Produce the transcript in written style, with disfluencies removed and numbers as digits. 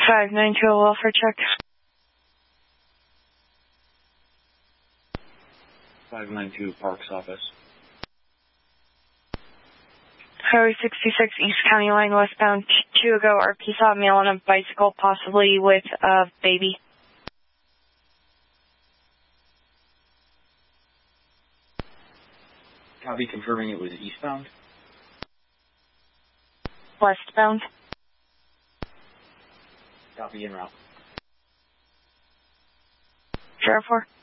592, a welfare check. 592, Parks office. Highway 66, East County Line, westbound, 2 ago, RP saw a male on a bicycle, possibly with a baby. Copy, confirming it was eastbound. Westbound. Copy, en route. 04.